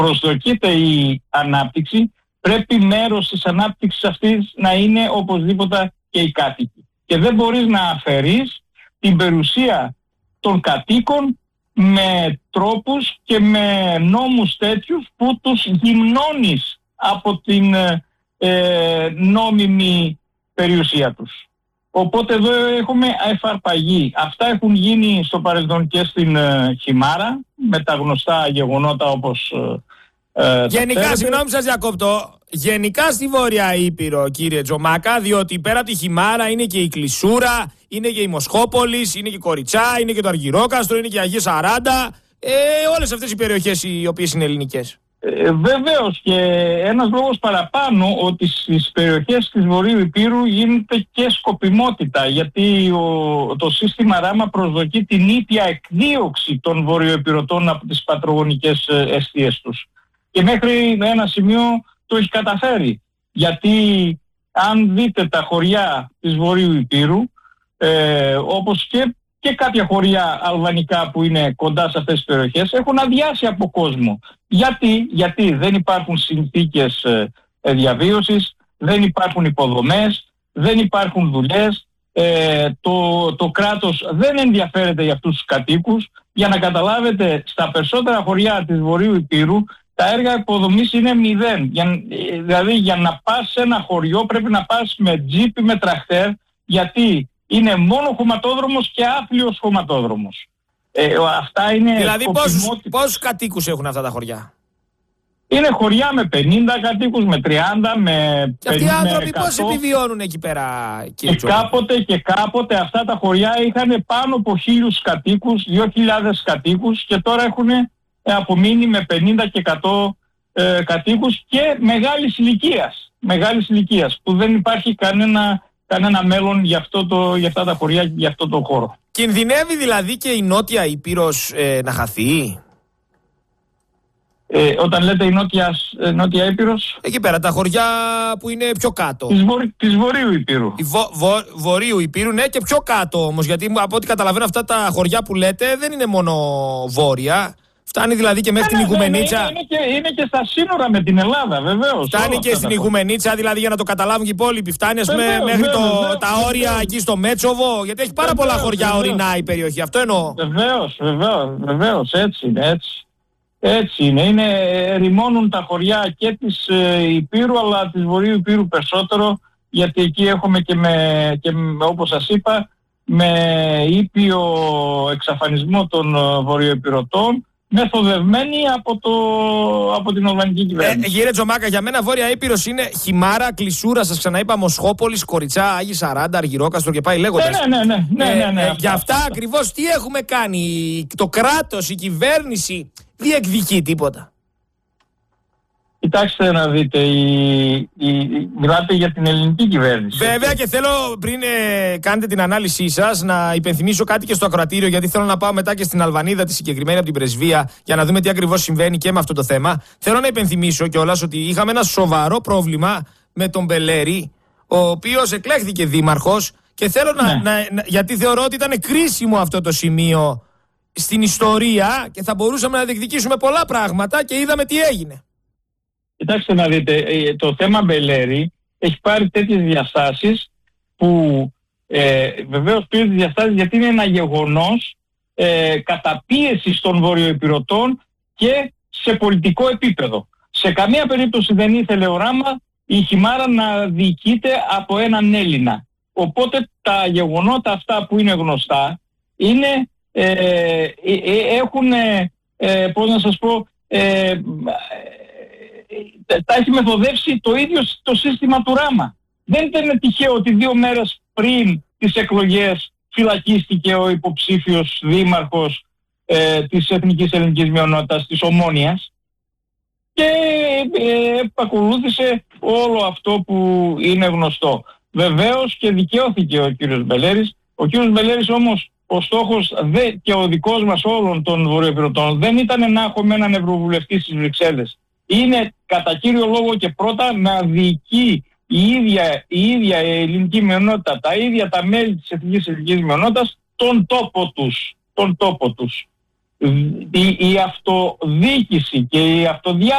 προσδοκείται η ανάπτυξη, πρέπει μέρος της ανάπτυξης αυτής να είναι οπωσδήποτε και οι κάτοικοι. Και δεν μπορείς να αφαιρείς την περιουσία των κατοίκων με τρόπους και με νόμους τέτοιους που τους γυμνώνεις από την νόμιμη περιουσία τους. Οπότε εδώ έχουμε εφαρπαγή. Αυτά έχουν γίνει στο παρελθόν και στην Χιμάρα με τα γνωστά γεγονότα όπως γενικά, συγγνώμη σας διακόπτω, γενικά στη Βόρεια Ήπειρο, κύριε Τζομάκα, διότι πέρα από τη Χιμάρα είναι και η Κλεισούρα, είναι και η Μοσχόπολης, είναι και η Κοριτσά, είναι και το Αργυρόκαστρο, είναι και η Αγία Σαράντα, όλες αυτές οι περιοχές οι οποίες είναι ελληνικές. Βεβαίως, και ένας λόγος παραπάνω ότι στις περιοχές της Βορείου Ηπείρου γίνεται και σκοπιμότητα, γιατί το σύστημα ράμα προσδοκεί την ήπια εκδίωξη των βορειοηπειρωτών από τις πατρογονικές εστίες τους. Και μέχρι ένα σημείο το έχει καταφέρει, γιατί αν δείτε τα χωριά της Βορείου Ηπείρου, όπως και κάποια χωριά αλβανικά που είναι κοντά σε αυτές τις περιοχές, έχουν αδειάσει από κόσμο. Γιατί δεν υπάρχουν συνθήκες διαβίωσης, δεν υπάρχουν υποδομές, δεν υπάρχουν δουλειές, το κράτος δεν ενδιαφέρεται για αυτούς τους κατοίκους. Για να καταλάβετε, στα περισσότερα χωριά της Βορείου Ηπείρου τα έργα υποδομής είναι 0. Δηλαδή για να πας σε ένα χωριό πρέπει να πας με τζιπ ή με τραχτέρ, γιατί είναι μόνο χωματόδρομος και άθλιος χωματόδρομος. Αυτά είναι. Δηλαδή πόσους κατοίκους έχουν αυτά τα χωριά? Είναι χωριά με 50 κατοίκους, με 30, με 50. Και αυτοί οι άνθρωποι πώς επιβιώνουν εκεί πέρα, κύριε Τζομάκα? Και κάποτε αυτά τα χωριά είχαν πάνω από 1.000 κατοίκους, 2.000 κατοίκους, και τώρα έχουν απομείνει με 50 και 100 κατοίκους και μεγάλης ηλικίας, που δεν υπάρχει κανένα μέλλον για αυτά τα χωριά, για αυτό το χώρο. Κινδυνεύει δηλαδή και η Νότια Ήπειρος να χαθεί? Όταν λέτε η Νότια Ήπειρος, εκεί πέρα τα χωριά που είναι πιο κάτω. Της Βορείου Ηπείρου. Βορείου Ηπείρου, ναι, και πιο κάτω όμως, γιατί από ό,τι καταλαβαίνω αυτά τα χωριά που λέτε δεν είναι μόνο βόρεια. Φτάνει δηλαδή και μέχρι την Ιγουμενίτσα. Είναι και στα σύνορα με την Ελλάδα, βεβαίως. Φτάνει και στην Ιγουμενίτσα, δηλαδή, για να το καταλάβουν και οι υπόλοιποι. Φτάνει, ας πούμε, μέχρι τα όρια εκεί στο Μέτσοβο. Γιατί έχει πάρα πολλά χωριά ορεινά η περιοχή. Αυτό εννοώ. Βεβαίως. Έτσι είναι. Ρημώνουν τα χωριά και της Ηπείρου, αλλά της Βορείου Ηπείρου περισσότερο. Γιατί εκεί έχουμε και όπως σας είπα, με ήπιο εξαφανισμό των βορειοηπειρωτών, μεθοδευμένη από την αλβανική κυβέρνηση. Κύριε Τζομάκα, για μένα Βόρεια Ήπειρος είναι Χιμάρα, Κλεισούρα, σας ξαναείπα, Μοσχόπολης, Κοριτσά, Άγιοι Σαράντα, Αργυρόκαστρο και πάει λέγοντας. Ναι. Για αυτά ακριβώς τι έχουμε κάνει? Το κράτος, η κυβέρνηση διεκδικεί τίποτα? Κοιτάξτε να δείτε, μιλάτε για την ελληνική κυβέρνηση. Βέβαια, και θέλω πριν κάνετε την ανάλυση σας να υπενθυμίσω κάτι και στο ακροατήριο, γιατί θέλω να πάω μετά και στην Αλβανίδα, τη συγκεκριμένη από την πρεσβεία, για να δούμε τι ακριβώς συμβαίνει και με αυτό το θέμα. Θέλω να υπενθυμίσω κιόλας ότι είχαμε ένα σοβαρό πρόβλημα με τον Μπελέρη, ο οποίος εκλέχθηκε δήμαρχος, και θέλω γιατί θεωρώ ότι ήταν κρίσιμο αυτό το σημείο στην ιστορία και θα μπορούσαμε να διεκδικήσουμε πολλά πράγματα, και είδαμε τι έγινε. Κοιτάξτε να δείτε, το θέμα Μπελέρη έχει πάρει τέτοιες διαστάσεις που βεβαίως πήρε τις διαστάσεις γιατί είναι ένα γεγονός καταπίεσης των βορειοηπειρωτών και σε πολιτικό επίπεδο. Σε καμία περίπτωση δεν ήθελε ο Ράμα η Χιμάρα να διοικείται από έναν Έλληνα. Οπότε τα γεγονότα αυτά που είναι γνωστά είναι, έχουν, πώς να σας πω, τα έχει μεθοδεύσει το ίδιο το σύστημα του Ράμα. Δεν ήταν τυχαίο ότι 2 μέρες πριν τις εκλογές φυλακίστηκε ο υποψήφιος δήμαρχος της εθνικής ελληνικής μειονότητας της Ομόνοιας και ακολούθησε όλο αυτό που είναι γνωστό. Βεβαίως και δικαιώθηκε ο κύριος Μπελέρης. Ο κύριος Μπελέρης όμως, ο στόχος και ο δικός μας όλων των βορειοηπειρωτών δεν ήταν να έχουμε έναν ευρωβουλευτή στις Βρυξέλλες. Είναι κατά κύριο λόγο και πρώτα να διοικεί η ίδια η ελληνική μειονότητα, τα ίδια τα μέλη της εθνικής ελληνικής μειονότητας, τον τόπο τους. Η αυτοδιοίκηση και η αυτοδιάθεση